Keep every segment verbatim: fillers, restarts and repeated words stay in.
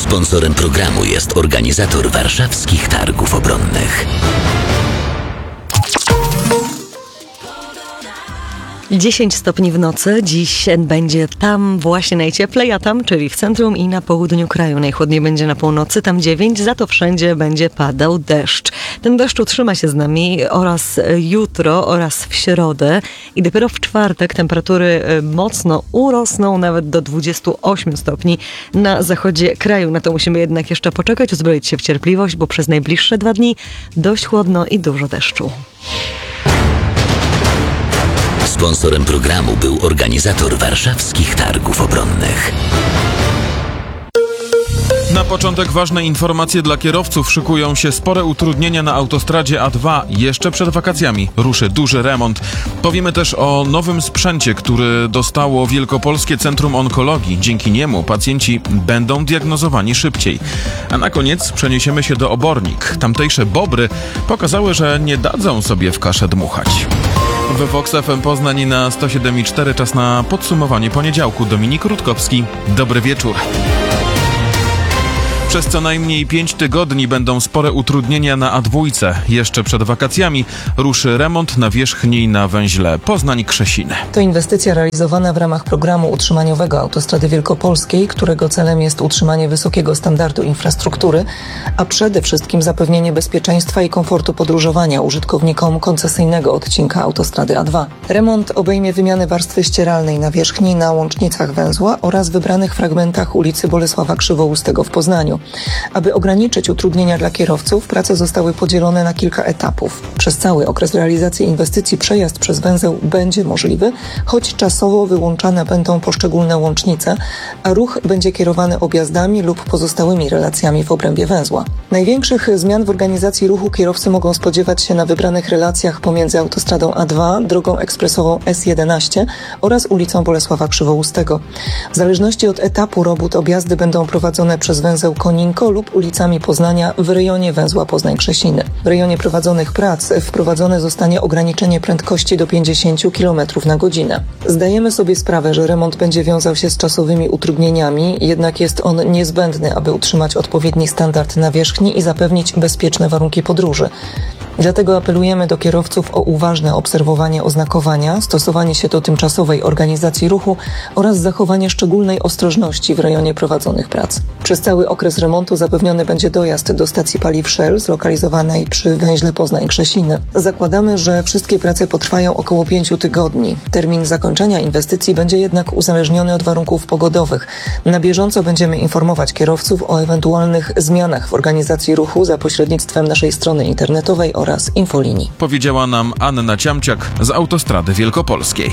Sponsorem programu jest organizator warszawskich targów obronnych. dziesięć stopni w nocy. Dziś będzie tam właśnie najcieplej, a tam, czyli w centrum i na południu kraju. Najchłodniej będzie na północy, tam dziewięć, za to wszędzie będzie padał deszcz. Ten deszcz utrzyma się z nami oraz jutro oraz w środę i dopiero w czwartek temperatury mocno urosną nawet do dwudziestu ośmiu stopni na zachodzie kraju. Na to musimy jednak jeszcze poczekać, uzbroić się w cierpliwość, bo przez najbliższe dwa dni dość chłodno i dużo deszczu. Sponsorem programu był organizator warszawskich targów obronnych. Na początek ważne informacje dla kierowców. Szykują się spore utrudnienia na autostradzie A dwa. Jeszcze przed wakacjami ruszy duży remont. Powiemy też o nowym sprzęcie, który dostało Wielkopolskie Centrum Onkologii. Dzięki niemu pacjenci będą diagnozowani szybciej. A na koniec przeniesiemy się do Obornik. Tamtejsze bobry pokazały, że nie dadzą sobie w kaszę dmuchać. We Vox F M Poznań na sto siedem i cztery czas na podsumowanie poniedziałku. Dominik Rutkowski. Dobry wieczór. Przez co najmniej pięć tygodni będą spore utrudnienia na A dwa. Jeszcze przed wakacjami ruszy remont nawierzchni na węźle Poznań-Krzesiny. To inwestycja realizowana w ramach programu utrzymaniowego Autostrady Wielkopolskiej, którego celem jest utrzymanie wysokiego standardu infrastruktury, a przede wszystkim zapewnienie bezpieczeństwa i komfortu podróżowania użytkownikom koncesyjnego odcinka autostrady A dwa. Remont obejmie wymianę warstwy ścieralnej nawierzchni na łącznicach węzła oraz wybranych fragmentach ulicy Bolesława Krzywoustego w Poznaniu. Aby ograniczyć utrudnienia dla kierowców, prace zostały podzielone na kilka etapów. Przez cały okres realizacji inwestycji przejazd przez węzeł będzie możliwy, choć czasowo wyłączane będą poszczególne łącznice, a ruch będzie kierowany objazdami lub pozostałymi relacjami w obrębie węzła. Największych zmian w organizacji ruchu kierowcy mogą spodziewać się na wybranych relacjach pomiędzy autostradą A dwa, drogą ekspresową S jedenaście oraz ulicą Bolesława Krzywoustego. W zależności od etapu robót objazdy będą prowadzone przez węzeł Koninko lub ulicami Poznania w rejonie węzła Poznań-Krzesiny. W rejonie prowadzonych prac wprowadzone zostanie ograniczenie prędkości do pięćdziesięciu kilometrów na godzinę. Zdajemy sobie sprawę, że remont będzie wiązał się z czasowymi utrudnieniami, jednak jest on niezbędny, aby utrzymać odpowiedni standard nawierzchni i zapewnić bezpieczne warunki podróży. Dlatego apelujemy do kierowców o uważne obserwowanie oznakowania, stosowanie się do tymczasowej organizacji ruchu oraz zachowanie szczególnej ostrożności w rejonie prowadzonych prac. Przez cały okres remontu zapewniony będzie dojazd do stacji paliw Shell zlokalizowanej przy węźle Poznań-Krzesiny. Zakładamy, że wszystkie prace potrwają około pięciu tygodni. Termin zakończenia inwestycji będzie jednak uzależniony od warunków pogodowych. Na bieżąco będziemy informować kierowców o ewentualnych zmianach w organizacji ruchu za pośrednictwem naszej strony internetowej oraz infolinii. Powiedziała nam Anna Ciamciak z Autostrady Wielkopolskiej.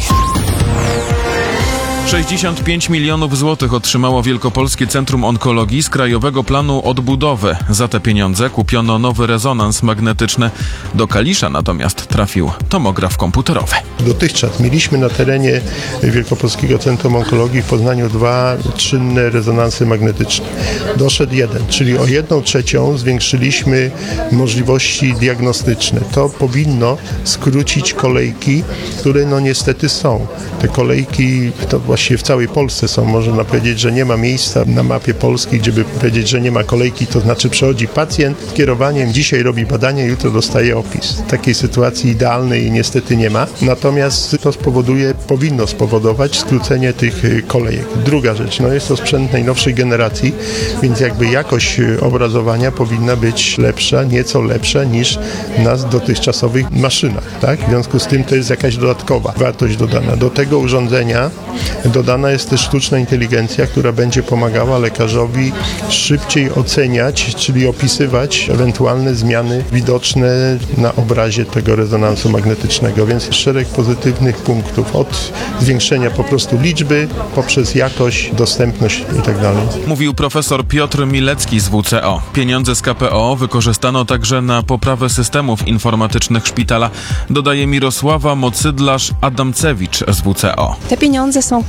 sześćdziesiąt pięć milionów złotych otrzymało Wielkopolskie Centrum Onkologii z Krajowego Planu Odbudowy. Za te pieniądze kupiono nowy rezonans magnetyczny. Do Kalisza natomiast trafił tomograf komputerowy. Dotychczas mieliśmy na terenie Wielkopolskiego Centrum Onkologii w Poznaniu dwa czynne rezonansy magnetyczne. Doszedł jeden, czyli o jedną trzecią zwiększyliśmy możliwości diagnostyczne. To powinno skrócić kolejki, które no niestety są. Te kolejki to właściwie w całej Polsce są. Można powiedzieć, że nie ma miejsca na mapie Polski, gdzie by powiedzieć, że nie ma kolejki, to znaczy przychodzi pacjent z kierowaniem, dzisiaj robi badanie, jutro dostaje opis. Takiej sytuacji idealnej niestety nie ma. Natomiast to spowoduje, powinno spowodować skrócenie tych kolejek. Druga rzecz, no jest to sprzęt najnowszej generacji, więc jakby jakość obrazowania powinna być lepsza, nieco lepsza niż na dotychczasowych maszynach, tak? W związku z tym to jest jakaś dodatkowa wartość dodana. Do tego urządzenia dodana jest też sztuczna inteligencja, która będzie pomagała lekarzowi szybciej oceniać, czyli opisywać ewentualne zmiany widoczne na obrazie tego rezonansu magnetycznego, więc szereg pozytywnych punktów, od zwiększenia po prostu liczby, poprzez jakość, dostępność itd. Mówił profesor Piotr Milecki z W C O. Pieniądze z K P O wykorzystano także na poprawę systemów informatycznych szpitala, dodaje Mirosława Mocydlarz-Adamcewicz z W C O. Te pieniądze są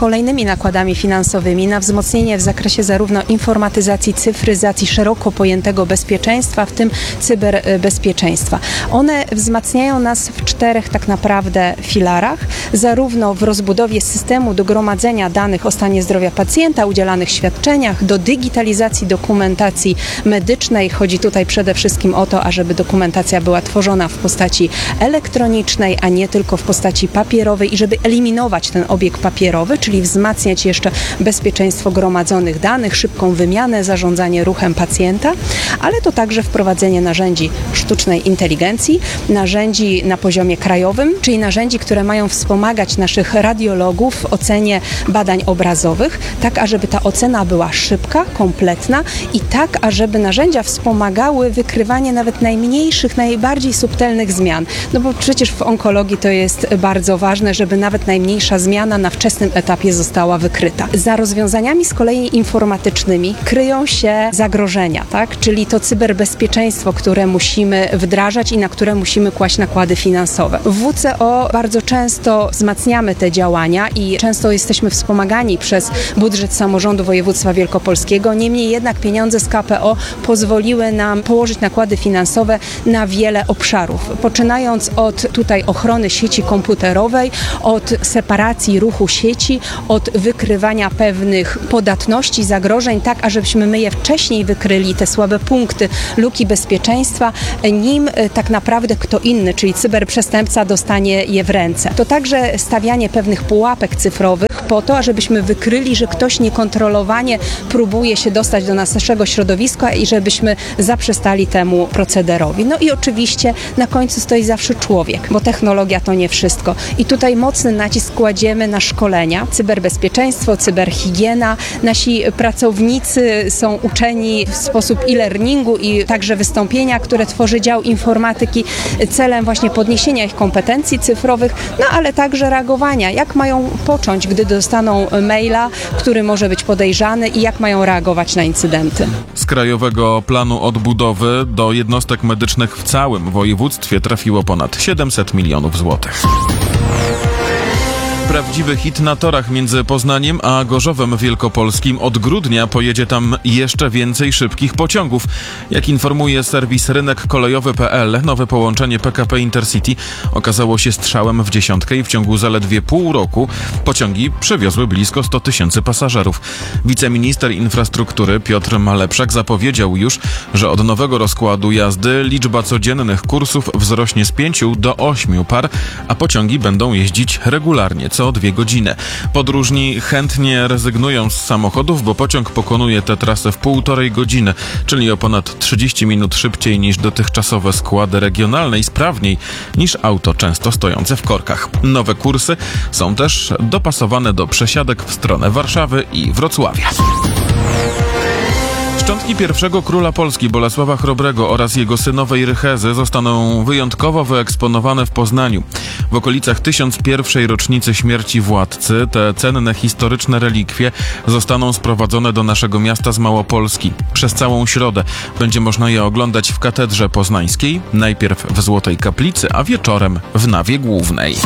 kolejnymi nakładami finansowymi na wzmocnienie w zakresie zarówno informatyzacji, cyfryzacji, szeroko pojętego bezpieczeństwa, w tym cyberbezpieczeństwa. One wzmacniają nas w czterech tak naprawdę filarach, zarówno w rozbudowie systemu do gromadzenia danych o stanie zdrowia pacjenta, udzielanych świadczeniach, do digitalizacji dokumentacji medycznej. Chodzi tutaj przede wszystkim o to, ażeby dokumentacja była tworzona w postaci elektronicznej, a nie tylko w postaci papierowej i żeby eliminować ten obieg papierowy, czyli wzmacniać jeszcze bezpieczeństwo gromadzonych danych, szybką wymianę, zarządzanie ruchem pacjenta, ale to także wprowadzenie narzędzi sztucznej inteligencji, narzędzi na poziomie krajowym, czyli narzędzi, które mają wspomagać naszych radiologów w ocenie badań obrazowych, tak ażeby ta ocena była szybka, kompletna i tak, ażeby narzędzia wspomagały wykrywanie nawet najmniejszych, najbardziej subtelnych zmian. No bo przecież w onkologii to jest bardzo ważne, żeby nawet najmniejsza zmiana na wczesnym etapie została wykryta. Za rozwiązaniami z kolei informatycznymi kryją się zagrożenia, tak? Czyli to cyberbezpieczeństwo, które musimy wdrażać i na które musimy kłaść nakłady finansowe. W W C O bardzo często wzmacniamy te działania i często jesteśmy wspomagani przez budżet samorządu województwa wielkopolskiego. Niemniej jednak pieniądze z K P O pozwoliły nam położyć nakłady finansowe na wiele obszarów. Poczynając od tutaj ochrony sieci komputerowej, od separacji ruchu sieci, od wykrywania pewnych podatności, zagrożeń, tak ażebyśmy my je wcześniej wykryli, te słabe punkty, luki bezpieczeństwa, nim tak naprawdę kto inny, czyli cyberprzestępca dostanie je w ręce. To także stawianie pewnych pułapek cyfrowych po to, ażebyśmy wykryli, że ktoś niekontrolowanie próbuje się dostać do naszego środowiska i żebyśmy zaprzestali temu procederowi. No i oczywiście na końcu stoi zawsze człowiek, bo technologia to nie wszystko. I tutaj mocny nacisk kładziemy na szkolenia, cyberbezpieczeństwo, cyberhigiena. Nasi pracownicy są uczeni w sposób e-learningu i także wystąpienia, które tworzy dział informatyki celem właśnie podniesienia ich kompetencji cyfrowych, no ale także reagowania. Jak mają począć, gdy dostaną maila, który może być podejrzany i jak mają reagować na incydenty. Z Krajowego Planu Odbudowy do jednostek medycznych w całym województwie trafiło ponad siedemset milionów złotych. Prawdziwy hit na torach między Poznaniem a Gorzowem Wielkopolskim. Od grudnia pojedzie tam jeszcze więcej szybkich pociągów. Jak informuje serwis rynek kolejowy kropka p l, nowe połączenie P K P Intercity okazało się strzałem w dziesiątkę i w ciągu zaledwie pół roku pociągi przewiozły blisko sto tysięcy pasażerów. Wiceminister infrastruktury Piotr Malepszak zapowiedział już, że od nowego rozkładu jazdy liczba codziennych kursów wzrośnie z pięciu do ośmiu par, a pociągi będą jeździć regularnie, co dwie godziny. Podróżni chętnie rezygnują z samochodów, bo pociąg pokonuje tę trasę w półtorej godziny, czyli o ponad trzydzieści minut szybciej niż dotychczasowe składy regionalne i sprawniej niż auto często stojące w korkach. Nowe kursy są też dopasowane do przesiadek w stronę Warszawy i Wrocławia. Szczątki pierwszego króla Polski Bolesława Chrobrego oraz jego synowej Rychezy zostaną wyjątkowo wyeksponowane w Poznaniu. W okolicach tysiąc pierwszej rocznicy śmierci władcy te cenne historyczne relikwie zostaną sprowadzone do naszego miasta z Małopolski. Przez całą środę będzie można je oglądać w Katedrze Poznańskiej, najpierw w Złotej Kaplicy, a wieczorem w nawie głównej.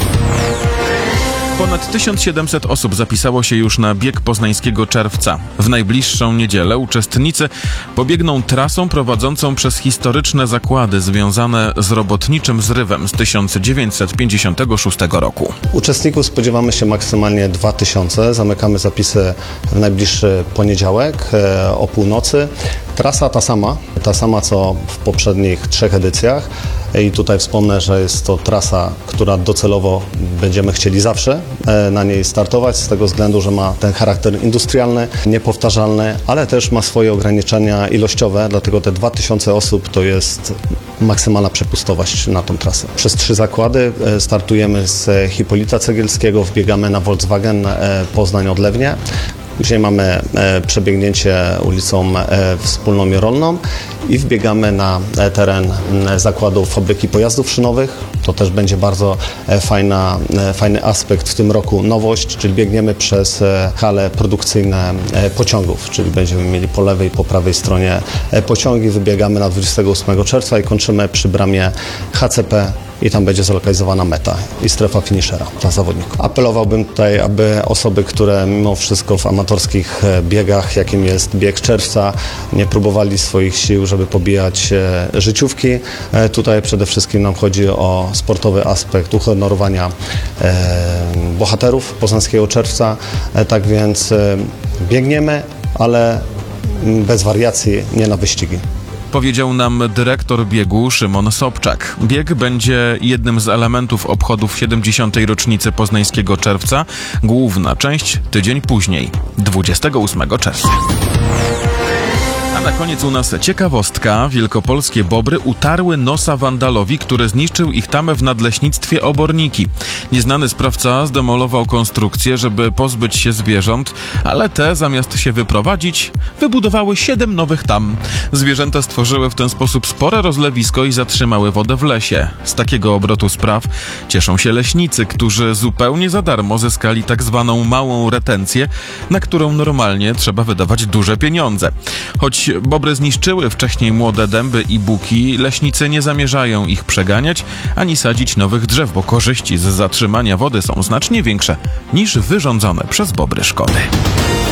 Ponad tysiąc siedemset osób zapisało się już na bieg Poznańskiego Czerwca. W najbliższą niedzielę uczestnicy pobiegną trasą prowadzącą przez historyczne zakłady związane z robotniczym zrywem z tysiąc dziewięćset pięćdziesiątego szóstego roku. Uczestników spodziewamy się maksymalnie dwa tysiące. Zamykamy zapisy w najbliższy poniedziałek e, o północy. Trasa ta sama, ta sama co w poprzednich trzech edycjach. I tutaj wspomnę, że jest to trasa, która docelowo będziemy chcieli zawsze na niej startować, z tego względu, że ma ten charakter industrialny, niepowtarzalny, ale też ma swoje ograniczenia ilościowe, dlatego te dwa tysiące osób to jest maksymalna przepustowość na tą trasę. Przez trzy zakłady startujemy z Hipolita Cegielskiego, wbiegamy na Volkswagen Poznań-Odlewnie. Dzisiaj mamy e, przebiegnięcie ulicą e, Wspólną i Rolną i wbiegamy na e, teren e, zakładu fabryki pojazdów szynowych. To też będzie bardzo e, fajna, e, fajny aspekt w tym roku, nowość, czyli biegniemy przez e, hale produkcyjne e, pociągów, czyli będziemy mieli po lewej i po prawej stronie e, pociągi. Wybiegamy na dwudziestego ósmego czerwca i kończymy przy bramie H C P i tam będzie zlokalizowana meta i strefa finishera dla zawodników. Apelowałbym tutaj, aby osoby, które mimo wszystko w amatorskich biegach, jakim jest bieg czerwca, nie próbowali swoich sił, żeby pobijać życiówki. Tutaj przede wszystkim nam chodzi o sportowy aspekt uhonorowania bohaterów Poznańskiego Czerwca. Tak więc biegniemy, ale bez wariacji, nie na wyścigi. Powiedział nam dyrektor biegu Szymon Sobczak. Bieg będzie jednym z elementów obchodów siedemdziesiątej rocznicy Poznańskiego Czerwca. Główna część tydzień później, dwudziestego ósmego czerwca. A na koniec u nas ciekawostka. Wielkopolskie bobry utarły nosa wandalowi, który zniszczył ich tamę w nadleśnictwie Oborniki. Nieznany sprawca zdemolował konstrukcję, żeby pozbyć się zwierząt, ale te zamiast się wyprowadzić, wybudowały siedem nowych tam. Zwierzęta stworzyły w ten sposób spore rozlewisko i zatrzymały wodę w lesie. Z takiego obrotu spraw cieszą się leśnicy, którzy zupełnie za darmo zyskali tak zwaną małą retencję, na którą normalnie trzeba wydawać duże pieniądze. Choć bobry zniszczyły wcześniej młode dęby i buki, leśnicy nie zamierzają ich przeganiać ani sadzić nowych drzew, bo korzyści z zatrzymania wody są znacznie większe niż wyrządzone przez bobry szkody.